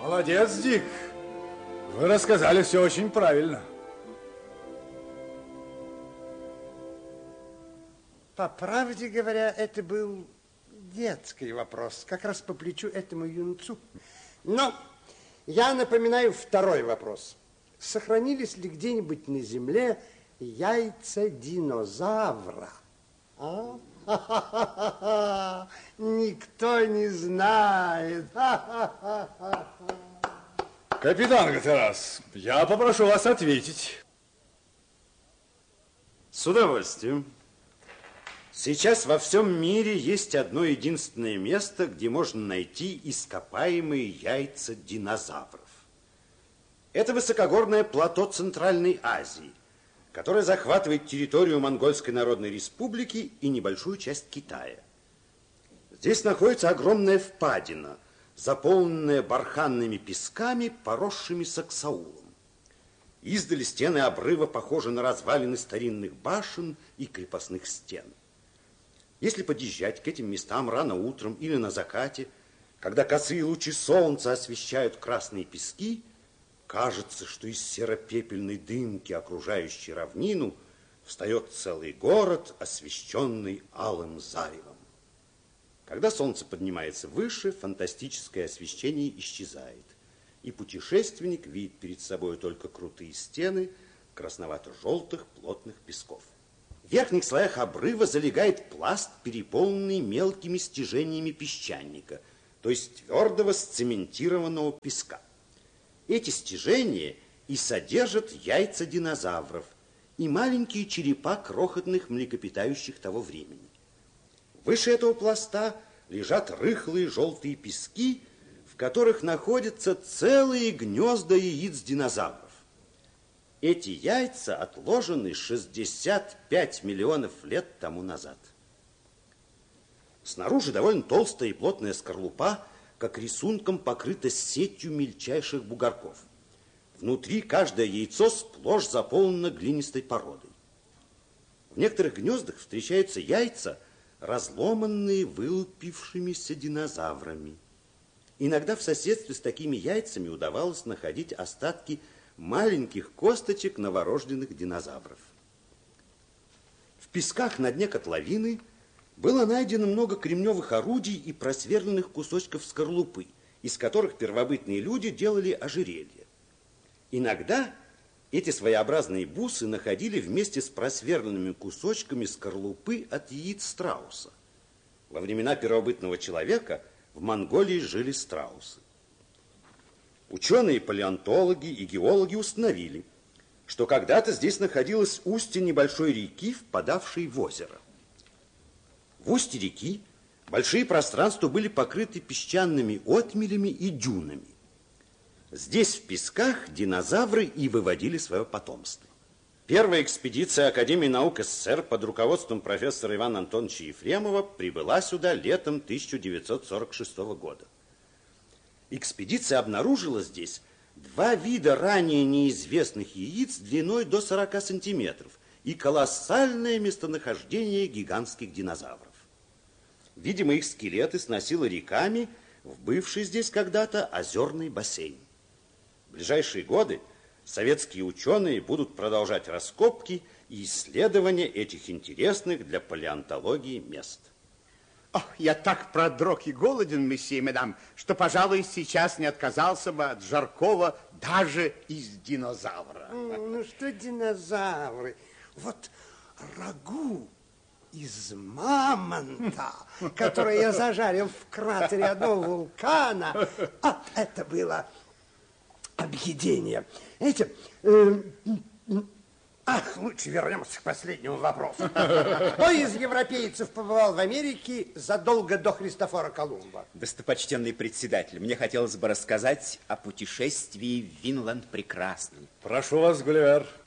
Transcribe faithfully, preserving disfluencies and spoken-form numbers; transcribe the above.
Молодец, Дик. Вы рассказали все очень правильно. По правде говоря, это был детский вопрос, как раз по плечу этому юнцу. Но я напоминаю второй вопрос. Сохранились ли где-нибудь на Земле яйца динозавра? А? Ха-ха-ха-ха! Никто не знает. Капитан Гатерас, я попрошу вас ответить. С удовольствием. Сейчас во всем мире есть одно единственное место, где можно найти ископаемые яйца динозавров. Это высокогорное плато Центральной Азии, которое захватывает территорию Монгольской Народной Республики и небольшую часть Китая. Здесь находится огромная впадина, заполненная барханными песками, поросшими саксаулом. Издали стены обрыва похожи на развалины старинных башен и крепостных стен. Если подъезжать к этим местам рано утром или на закате, когда косые лучи солнца освещают красные пески, кажется, что из серо-пепельной дымки, окружающей равнину, встает целый город, освещенный алым заревом. Когда солнце поднимается выше, фантастическое освещение исчезает, и путешественник видит перед собой только крутые стены красновато-желтых плотных песков. В верхних слоях обрыва залегает пласт, переполненный мелкими стяжениями песчаника, то есть твердого сцементированного песка. Эти стяжения и содержат яйца динозавров и маленькие черепа крохотных млекопитающих того времени. Выше этого пласта лежат рыхлые желтые пески, в которых находятся целые гнезда яиц динозавров. Эти яйца отложены шестьдесят пять миллионов лет тому назад. Снаружи довольно толстая и плотная скорлупа, как рисунком покрыта сетью мельчайших бугорков. Внутри каждое яйцо сплошь заполнено глинистой породой. В некоторых гнездах встречаются яйца, разломанные вылупившимися динозаврами. Иногда в соседстве с такими яйцами удавалось находить остатки маленьких косточек новорожденных динозавров. В песках на дне котловины было найдено много кремневых орудий и просверленных кусочков скорлупы, из которых первобытные люди делали ожерелья. Иногда эти своеобразные бусы находили вместе с просверленными кусочками скорлупы от яиц страуса. Во времена первобытного человека в Монголии жили страусы. Ученые-палеонтологи и геологи установили, что когда-то здесь находилось устье небольшой реки, впадавшей в озеро. В устье реки большие пространства были покрыты песчаными отмелями и дюнами. Здесь, в песках, динозавры и выводили свое потомство. Первая экспедиция Академии наук СССР под руководством профессора Ивана Антоновича Ефремова прибыла сюда летом тысяча девятьсот сорок шестого года. Экспедиция обнаружила здесь два вида ранее неизвестных яиц длиной до сорока сантиметров и колоссальное местонахождение гигантских динозавров. Видимо, их скелеты сносило реками в бывший здесь когда-то озерный бассейн. В ближайшие годы советские ученые будут продолжать раскопки и исследования этих интересных для палеонтологии мест. Ох, я так продрог и голоден, месье и мадам, что, пожалуй, сейчас не отказался бы от жаркого даже из динозавра. Ну что динозавры? Вот рагу из мамонта, который я зажарил в кратере одного вулкана. А это было объедение. Эти... Э, Ах, лучше вернемся к последнему вопросу. Кто из европейцев побывал в Америке задолго до Христофора Колумба? Достопочтенный председатель, мне хотелось бы рассказать о путешествии в Винланд прекрасный. Прошу вас, Гулливер.